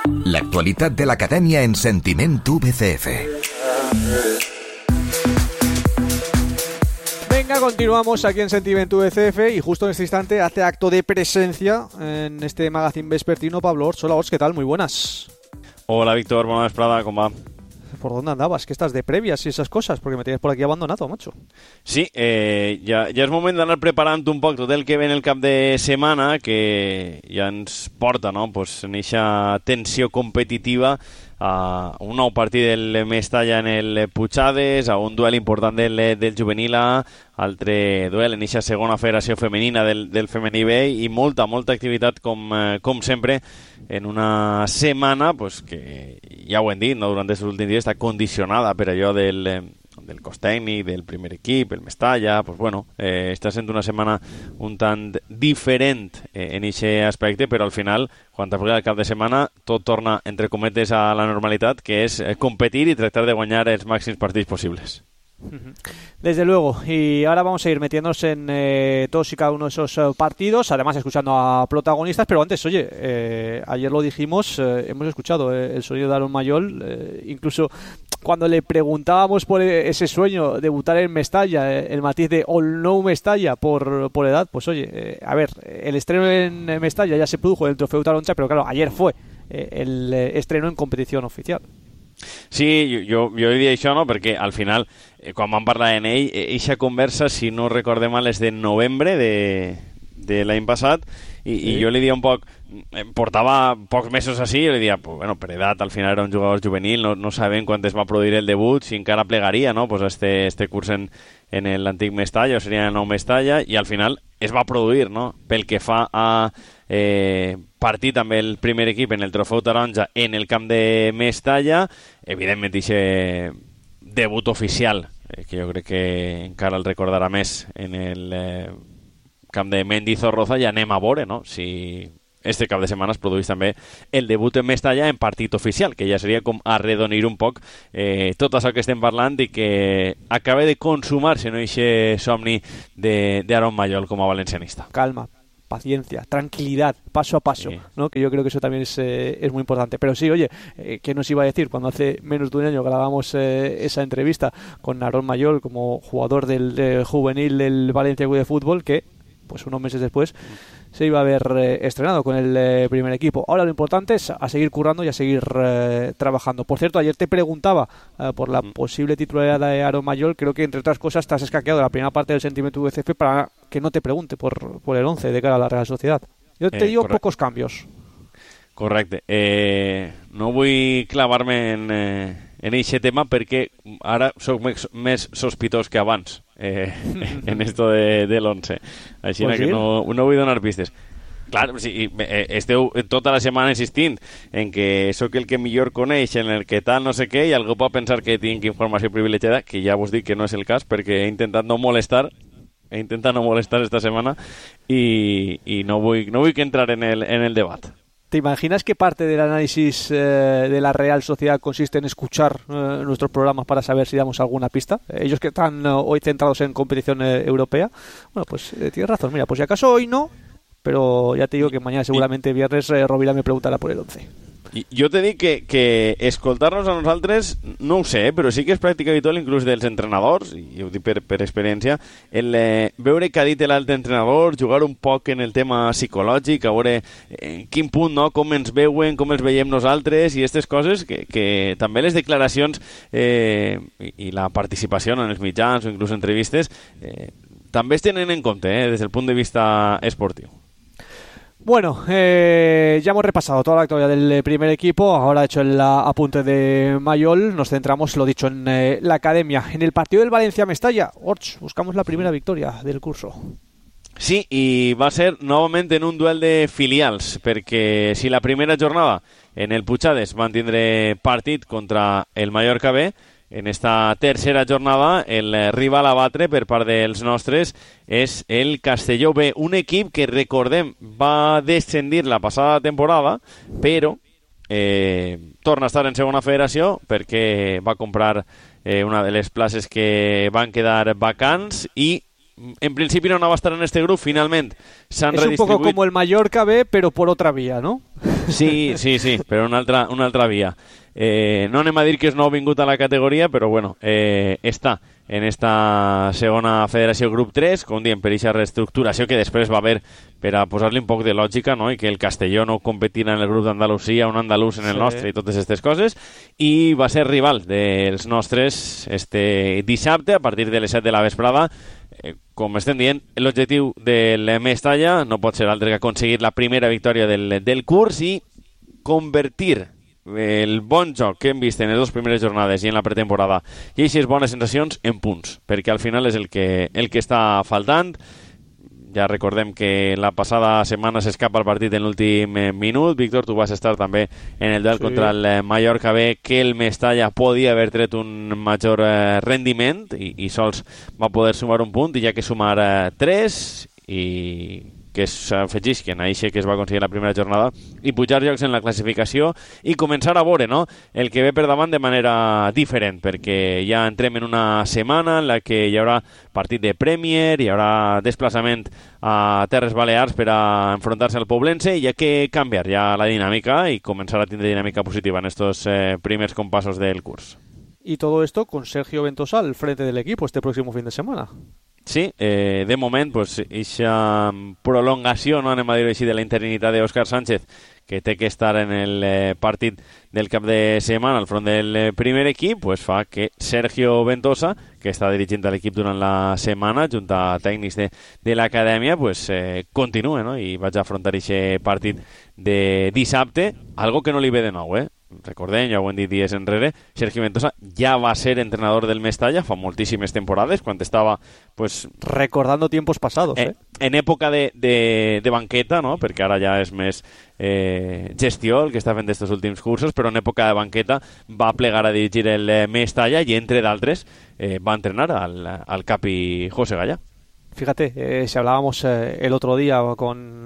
L'actualitat de l'acadèmia en Sentiment UBCF. Venga, continuamos aquí en Sentiment UBCF y justo en este instante hace acto de presencia en este magazine vespertino Pablo Orts. Hola Orts, ¿qué tal? Muy buenas. Hola Víctor, buenas Prada, ¿cómo va? ¿Por dónde andabas? ¿Qué estás de previas y esas cosas? Porque me tienes por aquí abandonado, macho. Sí, ja és moment d'anar preparant un poc tot el que ve en el cap de setmana, que ja ens porta, no?, pues, en eixa tensió competitiva a un nou partit del Mestalla en el Puigades, a un duel important del Juvenil A, altre duel en eixa segona federació femenina del femení B i molta activitat com sempre en una setmana pues, que ja ho hem dit, no? Durant els últims dies està condicionada per allò del cos tècnic, del primer equip, el Mestalla, pues bueno, està sent una setmana un tant diferent en aquest aspecte, però al final, quan t'aplica el cap de setmana, tot torna, entre cometes, a la normalitat, que és competir y tractar de guanyar els màxims partits possibles. Desde luego, y ahora vamos a ir metiéndonos en todos y cada uno de esos partidos, además escuchando a protagonistas, pero antes, oye, ayer lo dijimos, hemos escuchado el sonido de Aaron Mayol, incluso cuando le preguntábamos por ese sueño, debutar en Mestalla, el matiz de All No Mestalla por edad, pues oye, a ver, el estreno en Mestalla ya se produjo en el Trofeu Taroncha, pero claro, ayer fue el estreno en competición oficial. Sí, jo he dit això, no?, perquè al final, quan vam parlar en ell, eixa conversa, si no recordem mal, és de novembre de l'any passat, i jo li dia un poc, portava pocs mesos així, i jo li dia, pues, bueno, per edat, al final era un jugador juvenil, no sabem quan es va produir el debut, si encara plegaria, no?, pues este curs en l'antic Mestalla, o seria el nou Mestalla, i al final es va produir, no?, pel que fa a partit amb el primer equip en el Trofeu Taronja en el camp de Mestalla, evidentment aquest debut oficial, que jo crec que encara el recordarà més en el camp de Mendizorroza, i anem a veure, no?, si este cap de setmana es produeix també el debut en Mestalla en partit oficial, que ja seria com arredonir un poc tot això que estem parlant i que acaba de consumar-se, no?, aquest somni d'Aaron Mayol com a valencianista. Calma, paciencia, tranquilidad, paso a paso, sí, ¿no? Que yo creo que eso también es muy importante. Pero sí, oye, ¿qué nos iba a decir cuando hace menos de un año grabamos esa entrevista con Aaron Mayol como jugador del juvenil del Valencia Club de Fútbol, que pues unos meses después se iba a haber estrenado con el primer equipo? Ahora lo importante es a seguir currando y a seguir trabajando. Por cierto, ayer te preguntaba por la posible titularidad de Aaron Mayol. Creo que, entre otras cosas, te has escaqueado la primera parte del Sentiment UBCF para que no te pregunte por el 11 de cara a la Real Sociedad. Yo te digo pocos cambios. Correcte. No vull clavar-me en aquest tema perquè ara soc més sospitós que abans en esto de l'11. Així pues que no vull donar pistes. Clar, sí, esteu tota la setmana insistint en que sóc el que millor coneix, en el que tal, no sé què, i algú pot pensar que tinc informació privilegiada, que ja vos dic que no és el cas, perquè he intentat no molestar esta setmana i no vull que entrar en el debat. ¿Te imaginas que parte del análisis de la Real Sociedad consiste en escuchar nuestros programas para saber si damos alguna pista? Ellos que están hoy centrados en competición europea. Bueno, pues tienes razón. Mira, pues si acaso hoy no, pero ya te digo que mañana seguramente viernes Rovira me preguntará por el 11. Jo te dic que escoltar-nos a nosaltres no ho sé, però sí que és pràctica habitual inclús dels entrenadors, i ho dic per experiència, el veure què ha dit l'altre entrenador, jugar un poc en el tema psicològic, a veure en quin punt, no?, com ens veuen, com els veiem nosaltres, i aquestes coses que també les declaracions i la participació en els mitjans o inclús entrevistes també es tenen en compte des del punt de vista esportiu. Bueno, ya hemos repasado toda la actualidad del primer equipo. Ahora hecho el apunte de Mayol, nos centramos, lo dicho, en la academia. En el partido del Valencia-Mestalla, Orts, buscamos la primera victoria del curso. Sí, i va ser novament en un duel de filials, perquè si la primera jornada en el Puigades van tindre partit contra el Mallorca B, en esta tercera jornada el rival a batre per part dels nostres és el Castelló B, un equip que, recordem, va descendir la passada temporada, però torna a estar en segona federació perquè va comprar una de les places que van quedar vacants i en principi no va a estar en este grup, finalment s'han redistribuït. Es un poco como el Mallorca B, pero por otra vía, ¿no? Sí, però una altra via. No anem a dir que és nou vingut a la categoria, però bueno, està en esta segona federació grup 3, com diem, per aquesta reestructuració que després va haver per a posar-li un poc de lògica, no? I que el Castelló no competirà en el grup d'Andalusia, un andalús en el nostre i totes aquestes coses, i va ser rival dels nostres este dissabte a partir de les 7 de la vesprada. Com estem dient, l'objectiu del Mestalla no pot ser altre que aconseguir la primera victòria del curs i convertir el bon joc que hem vist en les dues primeres jornades i en la pretemporada i aquestes bones sensacions en punts, perquè al final és el que està faltant. Ja recordem que la passada setmana s'escapa el partit en l'últim minut. Víctor, tu vas estar també en el duel contra el Mallorca B, que el Mestalla podia haver tret un major rendiment i sols va poder sumar un punt, i ja que sumar 3 i que s'afegisquen a això que es va aconseguir la primera jornada i pujar llocs en la classificació i començar a veure, no?, el que ve per davant de manera diferent, perquè ja entrem en una setmana en la que hi haurà partit de Premier, hi haurà desplaçament a Terres Balears per a enfrontar-se al Poblense, i hi ha que canviar ja la dinàmica y començar a tindre dinàmica positiva en estos primers compassos del curs. Y todo esto con Sergio Ventosa al frente del equipo este próximo fin de semana. Sí, de moment, pues, aquesta prolongació, no anem a dir així, de la interinitat d'Òscar Sánchez, que té que estar en el partit del cap de setmana al front del primer equip, pues fa que Sergio Ventosa, que està dirigint l'equip durant la setmana, junt a tècnics de l'acadèmia, pues, continua, no?, i vaig a afrontar aquest partit de dissabte, algo que no li ve de nou, Recordem, ja ho hem dit dies enrere, Sergio Ventosa ja va ser entrenador del Mestalla fa moltíssimes temporades, quan estava, pues, recordando tiempos pasados, en època de banqueta, no?, perquè ara ja és més gestió el que està fent d'estos últims cursos, però en època de banqueta va plegar a dirigir el Mestalla i, entre d'altres, va entrenar al capi José Gallá. Fíjate, si hablábamos el otro día con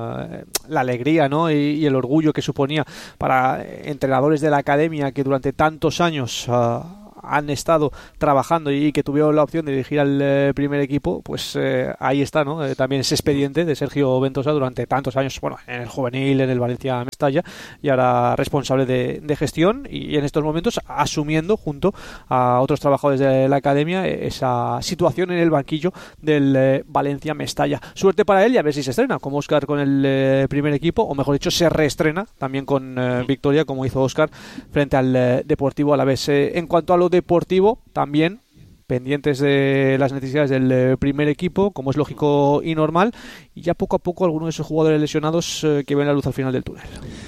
la alegría, ¿no?, y el orgullo que suponía para entrenadores de la academia que durante tantos años han estado trabajando y que tuvieron la opción de dirigir al primer equipo, pues ahí está, ¿no? También ese expediente de Sergio Ventosa durante tantos años, bueno, en el juvenil, en el Valencia Mestalla, y ahora responsable de gestión, y en estos momentos asumiendo junto a otros trabajadores de la academia esa situación en el banquillo del Valencia Mestalla. Suerte para él, y a ver si se estrena como Óscar con el primer equipo, o mejor dicho, se reestrena también con victoria, como hizo Óscar frente al Deportivo Alavés. En cuanto a lo deportivo, también pendientes de las necesidades del primer equipo, como es lógico y normal, y ya poco a poco algunos de esos jugadores lesionados que ven la luz al final del túnel.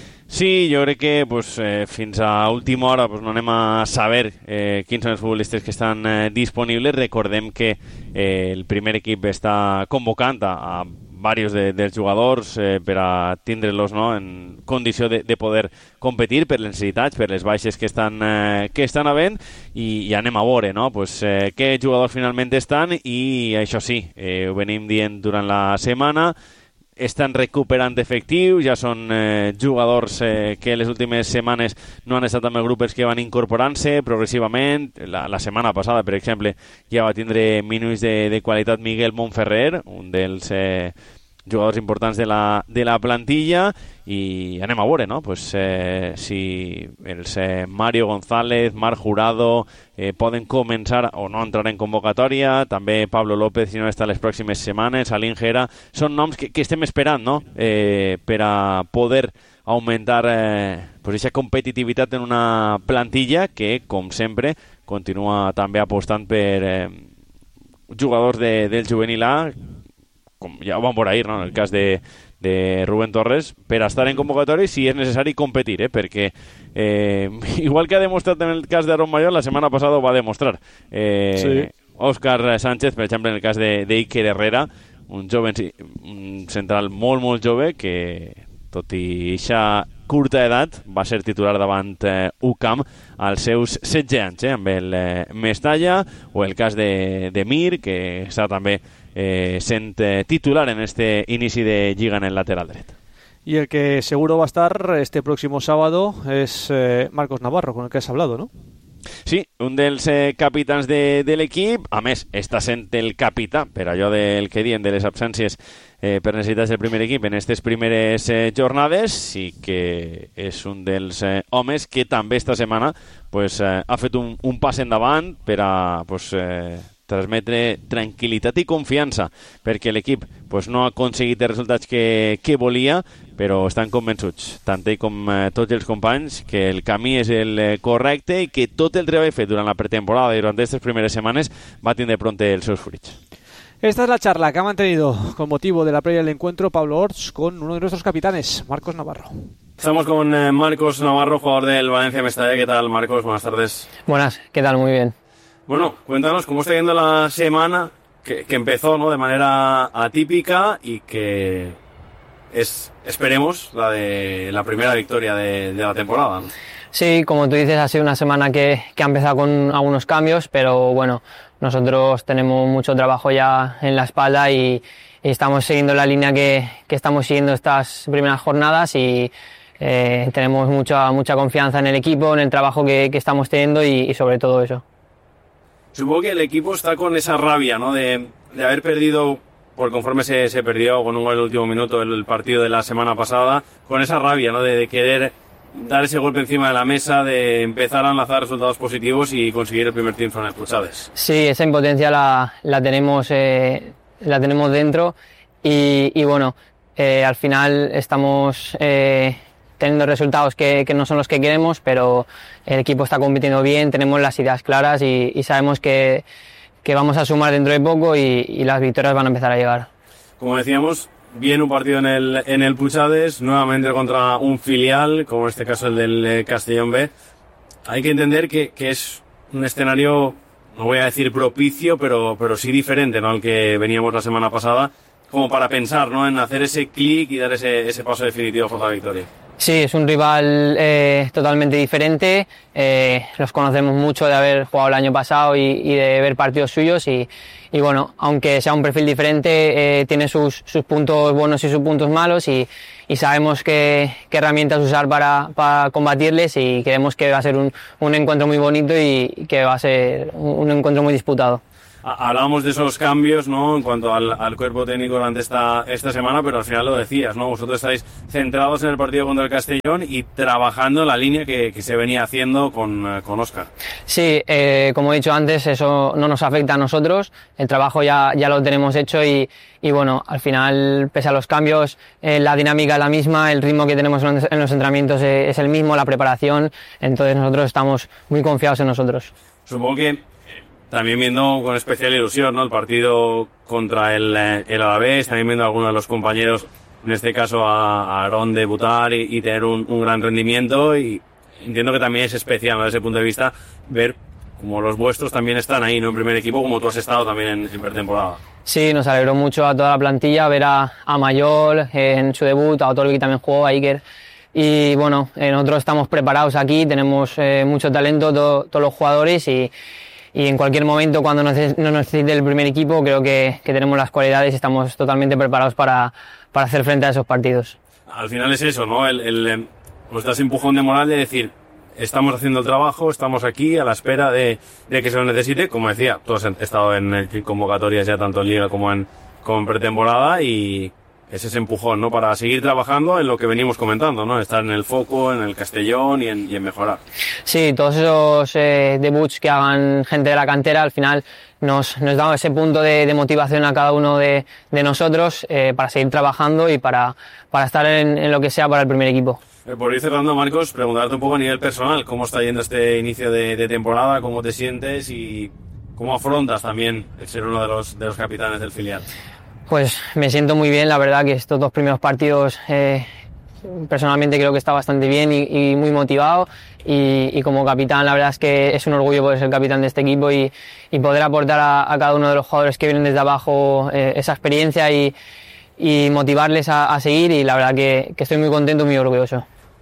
Sí, jo crec que pues, fins a última hora pues, no anem a saber quins són els futbolistes que estan disponibles. Recordem que el primer equip està convocant a varios dels jugadors per a tindre-los, no?, en condició de poder competir per les necessitats, per les baixes que estan havent, i anem a veure, no?, pues, què jugadors finalment estan, i això sí, ho venim dient durant la setmana, estan recuperant efectius, ja són jugadors que les últimes setmanes no han estat amb el grup, els que van incorporant-se progressivament. La setmana passada, per exemple, ja va tindre minuts de qualitat Miguel Montferrer, un dels jugadors importants de la plantilla, i anem a veure, no?, pues, si els Mario González, Marc Jurado poden començar o no entrar en convocatòria, també Pablo López si no està les pròximes setmanes, Alín Gera, són noms que estem esperant, no?, per a poder augmentar pues, aquesta competitivitat en una plantilla que, com sempre, continua també apostant per jugadors del juvenil A, com ja ho vam veure ahir, no?, en el cas de Rubén Torres, per a estar en convocatòria si és necessari competir, perquè igual que ha demostrat en el cas d'Aaron Mayor, la setmana passada ho va demostrar. Sí. Óscar Sánchez, per exemple, en el cas d'Iker Herrera, un central molt, molt jove que, tot i aquesta curta edat, va ser titular davant UCAM als seus 16 anys, amb el Mestalla, o el cas de Mir, que està també sent titular en este inici de Lliga en el lateral dret. Y el que seguro va a estar este próximo sábado es Marcos Navarro, con el que has hablado, ¿no? Sí, un dels capitans de l'equip, a més, està sent el capità, per allò del que diem de les absències per necessitats del primer equip en aquestes primeres jornades, i que és un dels homes que també esta setmana pues, ha fet un pas endavant per a pues, transmetre tranquil·litat i confiança, perquè l'equip pues, no ha aconseguit els resultats que volia, però estan convençuts, tant ell com tots els companys, que el camí és el correcte i que tot el treball fet durant la pretemporada i durant aquestes primeres setmanes va tindre pronte els seus fruits. Esta es la charla que ha mantenido con motivo de la previa del encuentro Pablo Orts con uno de nuestros capitanes, Marcos Navarro. Estamos con Marcos Navarro, jugador del Valencia Mestalla. ¿Qué tal, Marcos? Buenas tardes. Buenas, ¿qué tal? Muy bien. Bueno, cuéntanos cómo está yendo la semana que empezó, ¿no?, de manera atípica y que es, esperemos, la primera victoria de la temporada, ¿no? Sí, como tú dices, ha sido una semana que ha empezado con algunos cambios, pero bueno, nosotros tenemos mucho trabajo ya en la espalda y estamos siguiendo la línea que estamos siguiendo estas primeras jornadas y tenemos mucha confianza en el equipo, en el trabajo que estamos teniendo y sobre todo eso. Supongo que el equipo está con esa rabia, ¿no?, de haber perdido, por conforme se perdió con un gol en el último minuto el partido de la semana pasada, con esa rabia, ¿no?, de querer dar ese golpe encima de la mesa, de empezar a enlazar resultados positivos y conseguir el primer triunfo en el Puigdàlber. Sí, esa impotencia la tenemos dentro y bueno, al final estamos teniendo resultados que no son los que queremos, pero el equipo está compitiendo bien, tenemos las ideas claras y sabemos que vamos a sumar dentro de poco y las victorias van a empezar a llegar. Como decíamos, viene un partido en el Puigdàlber, nuevamente contra un filial, como en este caso el del Castellón B. Hay que entender que es un escenario, no voy a decir propicio, pero sí diferente, ¿no?, al que veníamos la semana pasada, como para pensar, ¿no?, en hacer ese clic y dar ese paso definitivo hacia la victoria. Sí, es un rival totalmente diferente, los conocemos mucho de haber jugado el año pasado y de ver partidos suyos y bueno, aunque sea un perfil diferente, tiene sus puntos buenos y sus puntos malos y sabemos qué herramientas usar para combatirles y creemos que va a ser un encuentro muy bonito y que va a ser un encuentro muy disputado. Hablábamos de esos cambios, ¿no?, en cuanto al cuerpo técnico durante esta semana, pero al final lo decías, ¿no?, vosotros estáis centrados en el partido contra el Castellón y trabajando en la línea que se venía haciendo con Óscar. Sí, como he dicho antes, eso no nos afecta a nosotros, el trabajo ya lo tenemos hecho y bueno, al final, pese a los cambios, la dinámica es la misma, el ritmo que tenemos en los entrenamientos es el mismo, la preparación, entonces nosotros estamos muy confiados en nosotros. Supongo que también viendo con especial ilusión, ¿no?, el partido contra el Alavés, también viendo a algunos de los compañeros, en este caso a Aarón, debutar y tener un gran rendimiento, y entiendo que también es especial, ¿no?, desde ese punto de vista, ver como los vuestros también están ahí, ¿no?, en primer equipo, como tú has estado también en pretemporada. Sí, nos alegró mucho a toda la plantilla ver a Mayol en su debut, a Otolo, que también jugó, a Iker. Y bueno, nosotros estamos preparados aquí, tenemos mucho talento, todos los jugadores y en cualquier momento, cuando nos necesite el primer equipo, creo que tenemos las cualidades y estamos totalmente preparados para hacer frente a esos partidos. Al final es eso, ¿no?, pues das empujón de moral de decir, estamos haciendo el trabajo, estamos aquí a la espera de que se lo necesite. Como decía, tú has estado en convocatorias ya tanto en Liga como en pretemporada y es ese empujón, ¿no?, para seguir trabajando en lo que venimos comentando, ¿no?, estar en el foco, en el Castellón y en mejorar. Sí, todos esos debuts que hagan gente de la cantera al final nos da ese punto de motivación a cada uno de nosotros para seguir trabajando y para estar en lo que sea para el primer equipo. Por ir cerrando, Marcos, preguntarte un poco a nivel personal, ¿cómo está yendo este inicio de temporada? ¿Cómo te sientes? Y ¿cómo afrontas también el ser uno de los capitanes del filial? Pues me siento muy bien, la verdad que estos dos primeros partidos personalmente creo que está bastante bien y muy motivado y como capitán la verdad es que es un orgullo poder ser capitán de este equipo y poder aportar a cada uno de los jugadores que vienen desde abajo esa experiencia y motivarles a seguir y la verdad que estoy muy contento y muy orgulloso.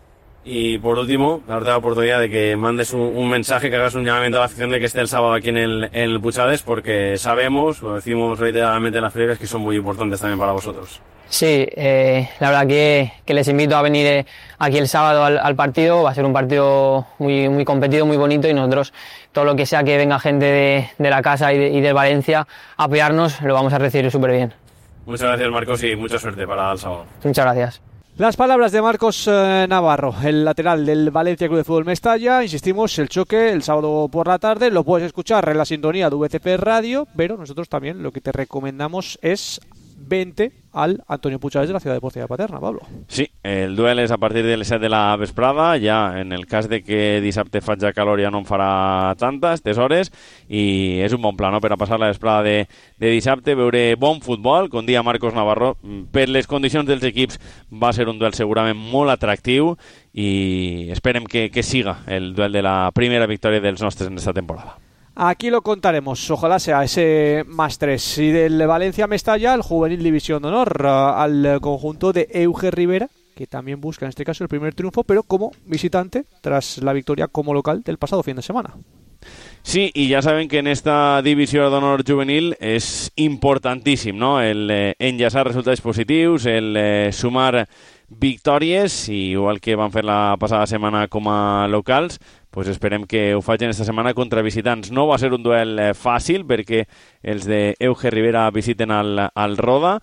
Y por último, darte la oportunidad de que mandes un mensaje, que hagas un llamamiento a la afición de que esté el sábado aquí en el Puigdàlber, porque sabemos, lo decimos reiteradamente en las previas, que son muy importantes también para vosotros. Sí, la verdad que les invito a venir aquí el sábado al partido. Va a ser un partido muy, muy competido, muy bonito y nosotros todo lo que sea que venga gente de la casa y de Valencia a apoyarnos lo vamos a recibir súper bien. Muchas gracias, Marcos, y mucha suerte para el sábado. Muchas gracias. Las palabras de Marcos Navarro, el lateral del Valencia Club de Fútbol Mestalla. Insistimos, el choque el sábado por la tarde lo puedes escuchar en la sintonía de VCP Radio, pero nosotros también lo que te recomendamos es vente al Antonio Puigades de la Ciudad Deportiva de Paterna, Pablo. Sí, el duel és a partir de les 7 de la vesprada, ja en el cas de que dissabte faci calor ja no en farà tantes hores, i és un bon pla, no?, per a passar la vesprada de dissabte, veure bon futbol, com dia Marcos Navarro, per les condicions dels equips va ser un duel segurament molt atractiu i esperem que siga el duel de la primera victòria dels nostres en esta temporada. Aquí lo contaremos, ojalá sea ese +3. Y del Valencia Mestalla, el Juvenil División de Honor, al conjunto de Euge Rivera, que también busca en este caso el primer triunfo, pero como visitante, tras la victoria como local del pasado fin de semana. Sí, y ya saben que en esta divisió d'honor juvenil és importantíssim, no?, el enllaçar resultats positius, el sumar victòries, i igual que van fer la passada setmana com a locals, pues esperem que ho facin esta setmana contra visitants. No va ser un duel fàcil perquè els de Euge Rivera visiten al Roda,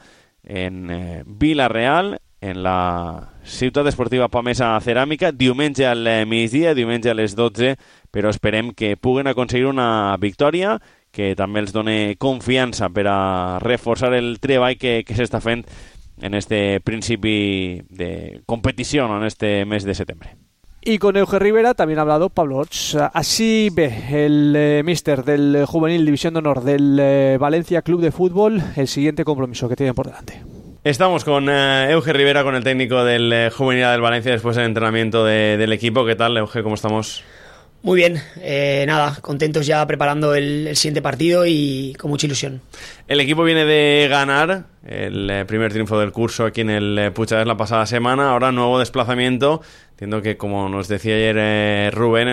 en Vila-real, en la ciutat esportiva Pamesa Ceràmica, diumenge al migdia, diumenge a les 12, però esperem que puguen aconseguir una victòria que també els doni confiança per a reforçar el treball que s'està fent en este principi de competició, en este mes de setembre. Y con Euge Rivera también ha hablado Pablo Orts. Así ve el míster del Juvenil División de Honor del Valencia Club de Fútbol el siguiente compromiso que tienen por delante. Estamos con Euge Rivera, con el técnico del Juvenil del Valencia, después del entrenamiento del equipo. ¿Qué tal, Euge? ¿Cómo estamos? Muy bien, nada, contentos ya preparando el siguiente partido y con mucha ilusión. El equipo viene de ganar el primer triunfo del curso aquí en el Puigades la pasada semana, ahora nuevo desplazamiento. Entiendo que, como nos decía ayer Rubén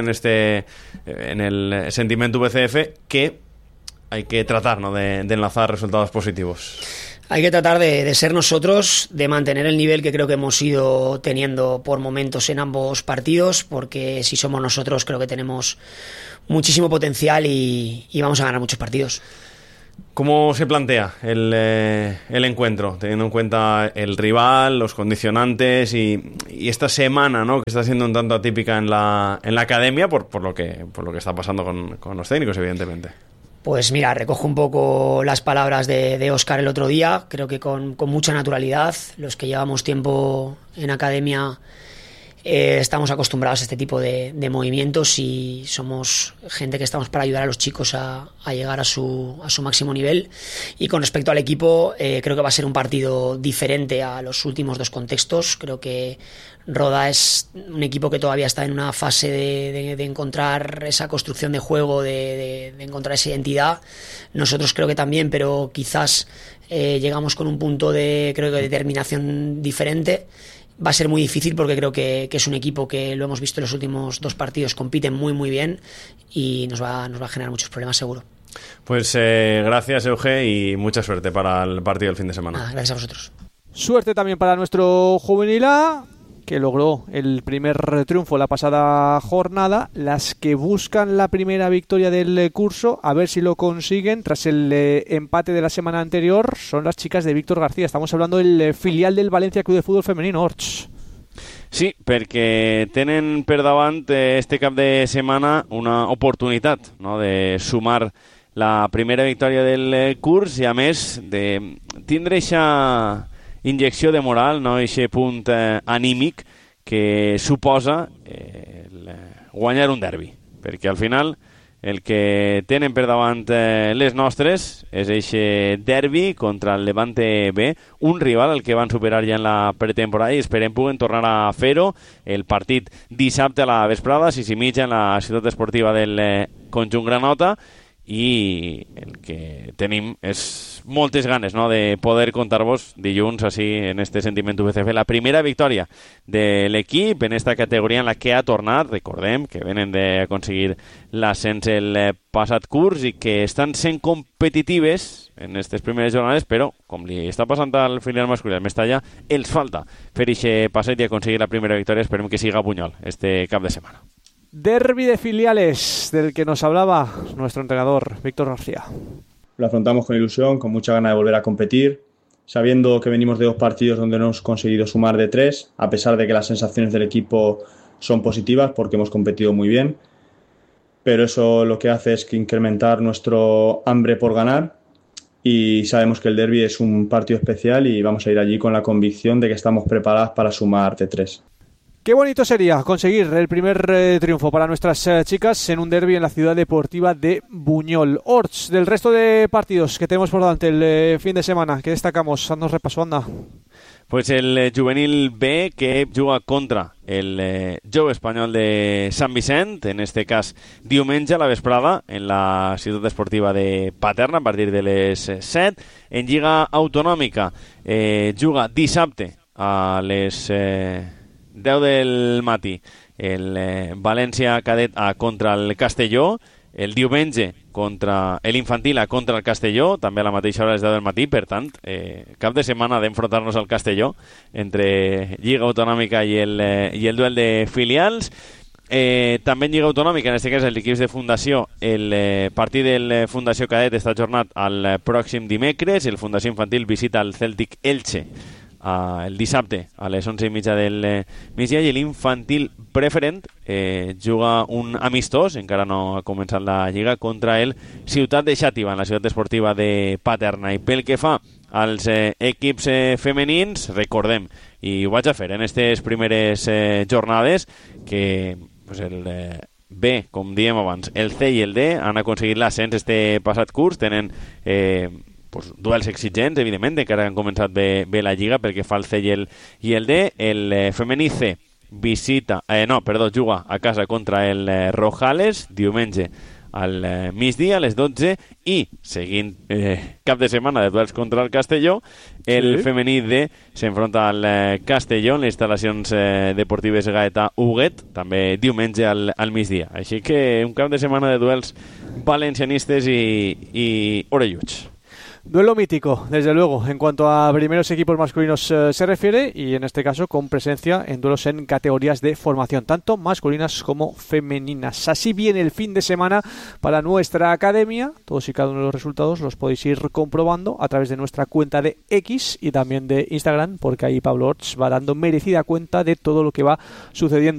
en el Sentimiento VCF, que hay que tratar, ¿no?, de enlazar resultados positivos. Hay que tratar de ser nosotros, de mantener el nivel que creo que hemos ido teniendo por momentos en ambos partidos, porque si somos nosotros creo que tenemos muchísimo potencial y vamos a ganar muchos partidos. ¿Cómo se plantea el encuentro, teniendo en cuenta el rival, los condicionantes y esta semana, ¿no?, que está siendo un tanto atípica en la academia por lo que está pasando con los técnicos, evidentemente? Pues mira, recojo un poco las palabras de Óscar el otro día, creo que con mucha naturalidad. Los que llevamos tiempo en academia estamos acostumbrados a este tipo de movimientos y somos gente que estamos para ayudar a los chicos a llegar a su máximo nivel. Y con respecto al equipo, creo que va a ser un partido diferente a los últimos dos contextos. Creo que Roda es un equipo que todavía está en una fase de encontrar esa construcción de juego, de encontrar esa identidad. Nosotros creo que también, pero quizás llegamos con un punto de determinación diferente. Va a ser muy difícil porque creo que es un equipo que, lo hemos visto en los últimos dos partidos, compite muy muy bien y nos va a generar muchos problemas seguro. Pues gracias, Euge, y mucha suerte para el partido del fin de semana. Gracias a vosotros. Suerte también para nuestro Juvenil A, que logró el primer triunfo la pasada jornada. Las que buscan la primera victoria del curso, a ver si lo consiguen tras el empate de la semana anterior, son las chicas de Víctor García. Estamos hablando del filial del Valencia Club de Fútbol Femenino, Orts. Sí, perquè tenen per davant este cap de setmana una oportunitat, no?, de sumar la primera victòria del curs i, a més, de tindre aquesta injecció de moral, no?, aquest punt anímic que suposa guanyar un derbi, perquè al final el que tenen per davant les nostres és aquest derbi contra el Levante B, un rival al que van superar ja en la pretemporada i esperem puguen tornar a fer-ho. El partit dissabte a la vesprada, 6:30, en la ciutat esportiva del conjunt Granota, i el que tenim és moltes ganes, no?, de poder contar-vos dilluns així en este Sentimiento VCF la primera victòria de l'equip en esta categoria en la que ha tornat. Recordem que venen d'aconseguir l'ascens el passat curs i que estan sent competitives en aquestes primeres jornades, però com li està passant al filial masculí al Mestalla, els falta fer aquest passet i aconseguir la primera victòria. Esperem que siga Buñol este cap de setmana. Derbi de filiales del que nos hablaba nuestro entrenador Víctor García. Lo afrontamos con ilusión, con mucha ganas de volver a competir sabiendo que venimos de 2 partidos donde no hemos conseguido sumar de 3, a pesar de que las sensaciones del equipo son positivas porque hemos competido muy bien, pero eso lo que hace es que incrementar nuestro hambre por ganar, y sabemos que el derbi es un partido especial y vamos a ir allí con la convicción de que estamos preparadas para sumar de 3. Qué bonito sería conseguir el primer triunfo para nuestras chicas en un derbi en la ciudad deportiva de Buñol. Orts, del resto de partidos que tenemos por delante el fin de semana, ¿qué destacamos? Haznos repaso, anda. Pues el juvenil B, que juga contra el Jove Espanyol de Sant Vicent, en este cas diumenge a la vesprada en la ciutat esportiva de Paterna a partir de les 7. En Lliga Autonòmica juga dissabte a les 10 del matí el València Cadet A contra el Castelló, el diumenge contra l'infantil A contra el Castelló, també a la mateixa hora a les 10 del matí. Per tant, cap de setmana d'enfrontar-nos al Castelló entre Lliga Autonòmica i el duel de filials. També en Lliga Autonòmica, en aquest cas l'equip de Fundació, el partit del Fundació Cadet està ajornat al pròxim dimecres. El Fundació Infantil visita el Celtic Elche el dissabte a les 11:30 del migdia, i l'infantil preferent juga un amistós, encara no ha començat la lliga, contra el Ciutat de Xàtiva en la ciutat esportiva de Paterna. I pel que fa als equips femenins, recordem, i ho vaig a fer en aquestes primeres jornades, que pues, el B, com diem abans, el C i el D han aconseguit l'ascens este passat curs, tenen pues, duels exigents, evidentment, encara han començat bé la lliga pel que fa al C i el D. El femení C juga a casa contra el Rojales diumenge al migdia a les 12, i seguint cap de setmana de duels contra el Castelló, el femení D s'enfronta al Castelló en les instal·lacions deportives Gaetà Huguet, també diumenge al migdia. Així que un cap de setmana de duels valencianistes i orelluts. Duelo mítico, desde luego, en cuanto a primeros equipos masculinos se refiere, y en este caso con presencia en duelos en categorías de formación, tanto masculinas como femeninas. Así viene el fin de semana para nuestra academia. Todos y cada uno de los resultados los podéis ir comprobando a través de nuestra cuenta de X y también de Instagram, porque ahí Pablo Orts va dando merecida cuenta de todo lo que va sucediendo.